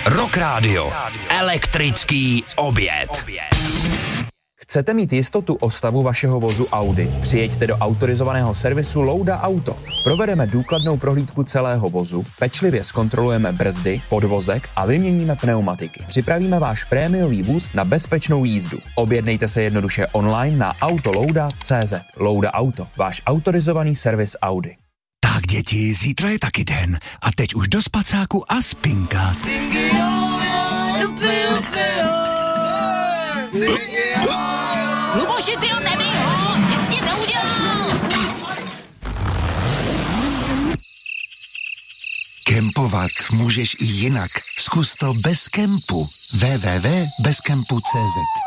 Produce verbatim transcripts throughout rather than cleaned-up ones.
Rock Radio. Elektrický oběd. Chcete mít jistotu o stavu vašeho vozu Audi? Přijeďte do autorizovaného servisu Louda Auto. Provedeme důkladnou prohlídku celého vozu, pečlivě zkontrolujeme brzdy, podvozek a vyměníme pneumatiky. Připravíme váš prémiový vůz na bezpečnou jízdu. Objednejte se jednoduše online na autolouda tečka cé zet. Louda Auto, váš autorizovaný servis Audi. Tak děti, zítra je taky den a teď už do spacáku a spinkat. Luboši, ty ho nebij ho, nic tím neudělal. Kempovat můžeš i jinak. Zkus to bez kempu. w w w tečka bezkempu tečka cé zet.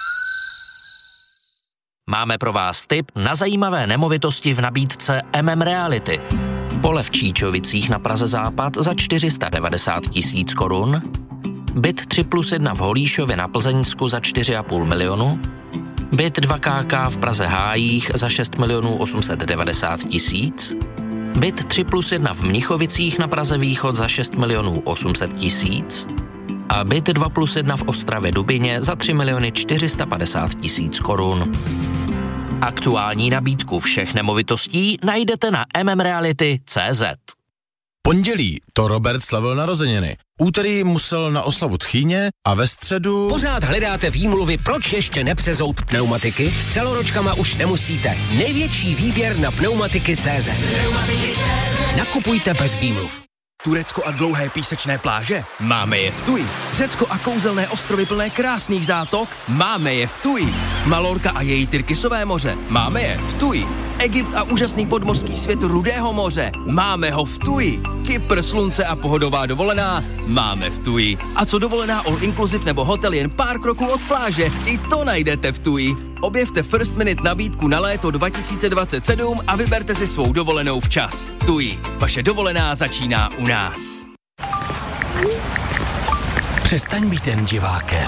Máme pro vás tip na zajímavé nemovitosti v nabídce M M Reality. Pole v Číčovicích na Praze Západ za čtyři sta devadesát tisíc korun, byt tři plus jedna v Holíšově na Plzeňsku za čtyři a půl milionu, byt dva ká ká v Praze Hájích za šest milionů osm set devadesát tisíc, byt tři plus jedna v Mnichovicích na Praze Východ za šest milionů osm set tisíc a byt dva plus jedna v Ostravě Dubyně za tři miliony čtyři sta padesát tisíc korun. Aktuální nabídku všech nemovitostí najdete na m m reality tečka cé zet. Pondělí to Robert slavil narozeniny. Úterý musel na oslavu tchýně a ve středu... Pořád hledáte výmluvy, proč ještě nepřezout pneumatiky? S celoročkama už nemusíte. Největší výběr na pneumatiky tečka cé zet. Nakupujte bez výmluv. Turecko a dlouhé písečné pláže? Máme je v Tuji. Řecko a kouzelné ostrovy plné krásných zátok? Máme je v Tuji. Malorka a její Tyrkisové moře? Máme je v Tuji. Egypt a úžasný podmořský svět Rudého moře? Máme ho v Tuji. Kypr, slunce a pohodová dovolená? Máme v Tuji. A co dovolená all inclusive nebo hotel jen pár kroků od pláže? I to najdete v Tuji. Objevte First Minute nabídku na léto dva tisíce dvacet sedm a vyberte si svou dovolenou včas. Tuji. Vaše dovolená začíná u nás. Přestaň být jen divákem.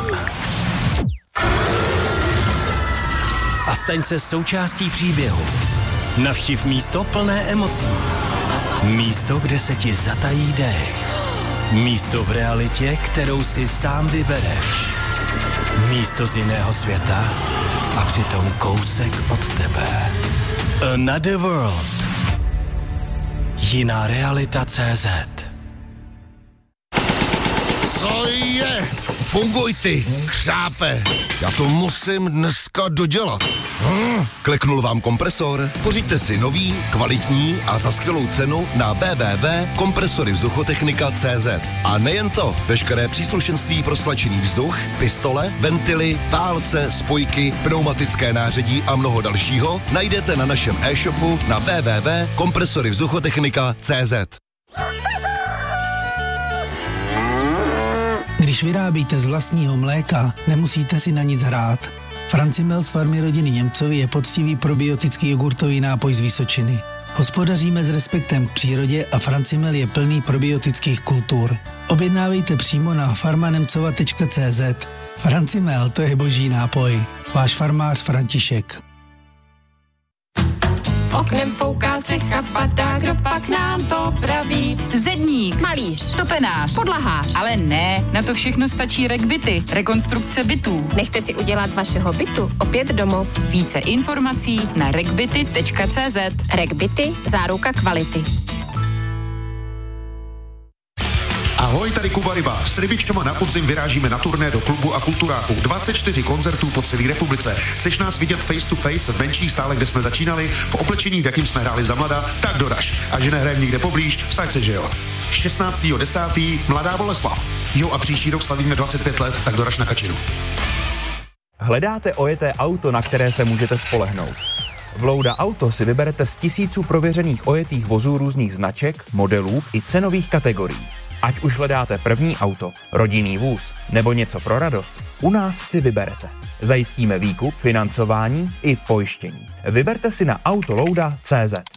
A staň se součástí příběhu. Navštiv místo plné emocí. Místo, kde se ti zatají dech. Místo v realitě, kterou si sám vybereš. Místo z jiného světa a přitom kousek od tebe. Another World. Jiná realita tečka cé zet. Co je? Funguj ty, chřápe. Já to musím dneska dodělat. Hm, kliknul vám kompresor? Pořiďte si nový, kvalitní a za skvělou cenu na w w w tečka kompresory vzduchotechnika tečka cé zet. A nejen to, veškeré příslušenství pro stlačený vzduch, pistole, ventily, válce, spojky, pneumatické nářadí a mnoho dalšího najdete na našem e-shopu na w w w tečka kompresory vzduchotechnika tečka cé zet. Když vyrábíte z vlastního mléka, nemusíte si na nic hrát. Francimel z farmy rodiny Němcovi je poctivý probiotický jogurtový nápoj z Vysočiny. Hospodaříme s respektem k přírodě a Francimel je plný probiotických kultur. Objednávejte přímo na farmanemcova tečka cé zet. Francimel, to je boží nápoj. Váš farmář František. Oknem fouká střecha, padá, kdo pak nám to praví? Zedník, Malíř, topenář, podlahář. ale ne, na to všechno stačí RECBITy, rekonstrukce bytů. Nechte si udělat z vašeho bytu opět domov. Více informací na recbity tečka cé zet. RECBITy, záruka kvality. Ahoj, tady Kuba Ryba. S rybičkama na podzim vyrážíme na turné do klubu a kulturáku. dvacet čtyři koncertů po celé republice. Chceš nás vidět face to face v menších sálech, kde jsme začínali, v oblečení, v jakým jsme hráli za mladá, tak doraž. A že nehrajeme nikde poblíž, vsaď se, že jo. šestnáctého desátého Mladá Boleslav. Jo, a příští rok slavíme dvacet pět let, tak doraž na Kačinu. Hledáte ojeté auto, na které se můžete spolehnout? V Louda Auto si vyberete z tisíců prověřených ojetých vozů různých značek, modelů i cenových kategorií. Ať už hledáte první auto, rodinný vůz nebo něco pro radost, u nás si vyberete. Zajistíme výkup, financování i pojištění. Vyberte si na autolouda tečka cé zet.